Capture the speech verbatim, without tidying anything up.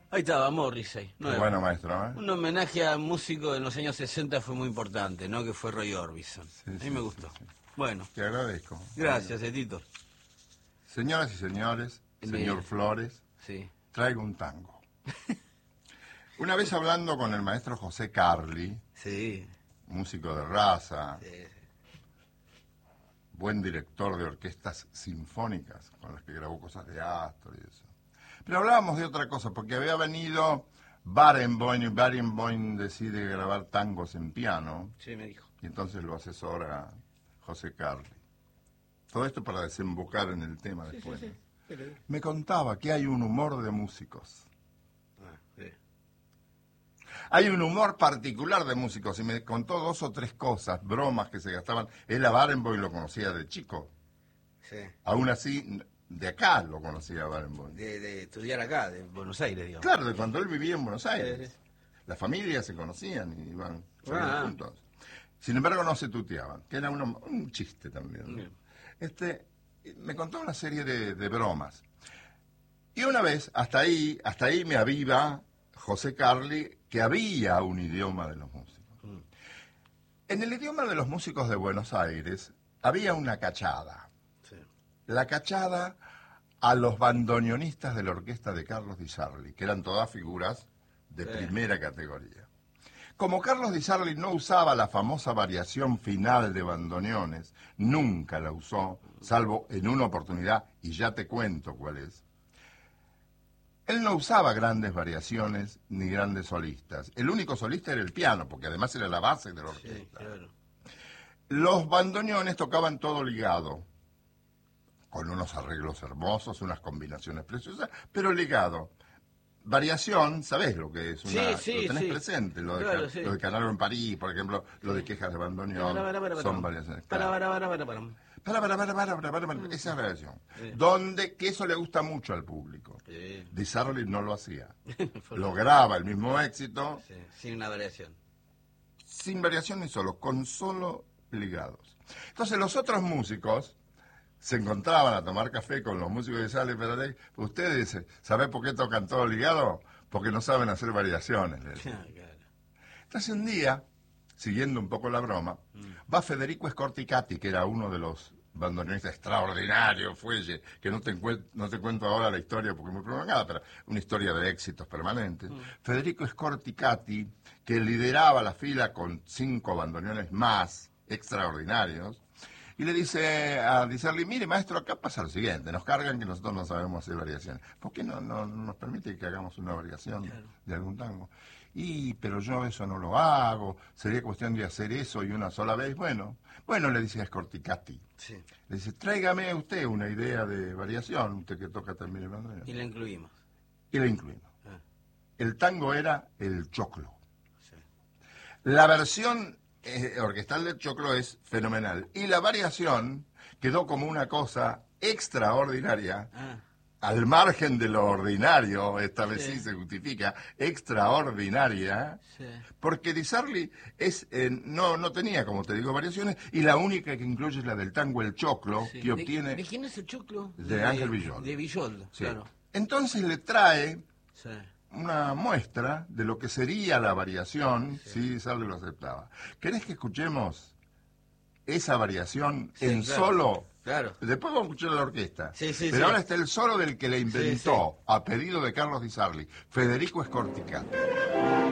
Ahí estaba, Morrissey. Qué bueno, maestro, ¿eh? Un homenaje a un músico de los años sesenta fue muy importante, ¿no? Que fue Roy Orbison. Sí, a mí sí, me sí, gustó. sí. Bueno. Te agradezco. Gracias, Etito. Señoras y señores, señor Bien. Flores, Sí. traigo un tango. Una vez hablando con el maestro José Carli, Sí. músico de raza, Sí. buen director de orquestas sinfónicas, con las que grabó cosas de Astor y eso. Pero hablábamos de otra cosa, porque había venido Barenboim y Barenboim decide grabar tangos en piano, Sí, me dijo. y entonces lo asesora José Carli. Todo esto para desembocar en el tema Sí, después. sí, sí. Pero... Me contaba que hay un humor de músicos. Ah, sí. Hay un humor particular de músicos y me contó dos o tres cosas, bromas que se gastaban. Él a Barenboim lo conocía de chico. Sí. Aún así, de acá lo conocía a Barenboim. De, de estudiar acá, de Buenos Aires, digamos. Claro, de cuando él vivía en Buenos Aires. Sí, sí. Las familias se conocían y iban Ah. juntos. Sin embargo, no se tuteaban, que era uno- un chiste también, ¿no? Bien. Este, me contó una serie de, de bromas. Y una vez, hasta ahí, hasta ahí me aviva José Carli, que había un idioma de los músicos. Mm. En el idioma de los músicos de Buenos Aires había una cachada. Sí. La cachada a los bandoneonistas de la orquesta de Carlos Di Sarli, que eran todas figuras de Sí. primera categoría. Como Carlos Di Sarli no usaba la famosa variación final de bandoneones, nunca la usó, salvo en una oportunidad, y ya te cuento cuál es. Él no usaba grandes variaciones ni grandes solistas. El único solista era el piano, porque además era la base de la Sí, orquesta. claro. Los bandoneones tocaban todo ligado, con unos arreglos hermosos, unas combinaciones preciosas, pero ligado. Variación, ¿sabés lo que es? Una, Sí, sí, lo tenés sí. presente, lo de, Claro, Ca- sí. lo de Canaro en París, por ejemplo, lo de quejas de bandoneón, Para, para, para, para. son variaciones. Para, claro. para, para, para, para. Para, para, para, para, para, para, para, esa es la variación. Sí. Donde, que eso le gusta mucho al público. Sí. Di Sarli no lo hacía. Fue- Lograba el mismo éxito, Sí, sin una variación. sin variación ni solo, con solo ligados. Entonces los otros músicos se encontraban a tomar café con los músicos de Sarli, pero le- ustedes, ¿sabés por qué tocan todo ligado? Porque no saben hacer variaciones. le decía. Claro. Entonces un día, siguiendo un poco la broma, va Federico Scorticati, que era uno de los bandoneonistas extraordinarios, fuelle, que no te, encue- no te cuento ahora la historia porque es muy prolongada, pero una historia de éxitos permanentes. Federico Scorticati, que lideraba la fila con cinco bandoneones más extraordinarios, y le dice a Di Sarli, mire maestro, acá pasa lo siguiente, nos cargan que nosotros no sabemos hacer variaciones. ¿Por qué no, no, no nos permite que hagamos una variación Claro. de algún tango? Y, pero yo eso no lo hago, sería cuestión de hacer eso y una sola vez. Bueno, bueno, le dice a Scorticati, Sí. le dice, tráigame usted una idea de variación, usted que toca también el bandoneón. Y la incluimos. Y la incluimos. Ah, El tango era el choclo. sí. La versión eh, orquestal del choclo es fenomenal. Y la variación quedó como una cosa extraordinaria, Ah, al margen de lo ordinario, esta vez sí, Sí. se justifica, extraordinaria, sí. porque Di Sarli es, eh, no, no tenía, como te digo, variaciones, y la única que incluye es la del tango El Choclo, Sí. que ¿De- obtiene... ¿De, quién es el choclo? De Ángel Villoldo. De Villoldo, Sí. claro. Entonces le trae Sí. una muestra de lo que sería la variación si Di Sarli lo aceptaba. ¿Querés que escuchemos esa variación Sí, en claro. solo? Claro. Después vamos a escuchar la orquesta. Sí, sí, Pero sí. ahora está el solo del que le inventó, Sí, a pedido de Carlos Di Sarli, Federico Scorticati.